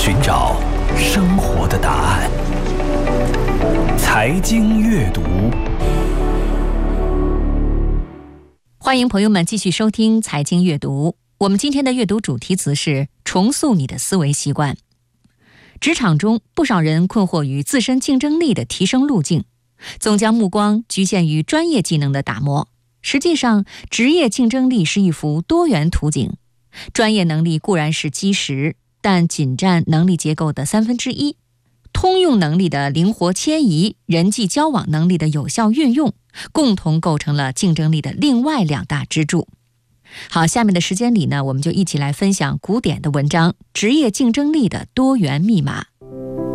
寻找生活的答案。财经阅读， 欢迎朋友们继续收听财经阅读。我们今天的阅读主题词是重塑你的思维习惯。职场中，不少人困惑于自身竞争力的提升路径，总将目光局限于专业技能的打磨。实际上，职业竞争力是一幅多元图景。专业能力固然是基石，但仅占能力结构的1/3。通用能力的灵活迁移，人际交往能力的有效运用，共同构成了竞争力的另外2大支柱。好，下面的时间里呢，我们就一起来分享古典的文章《职业竞争力的多元密码》。